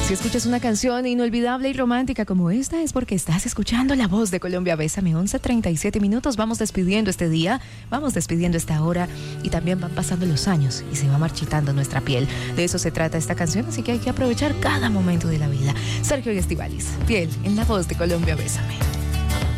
Si escuchas una canción inolvidable y romántica como esta, es porque estás escuchando La Voz de Colombia. Bésame, 11:37 minutos. Vamos despidiendo este día, vamos despidiendo esta hora y también van pasando los años y se va marchitando nuestra piel. De eso se trata esta canción, así que hay que aprovechar cada momento de la vida. Sergio y Estíbaliz, Piel, en La Voz de Colombia. Bésame.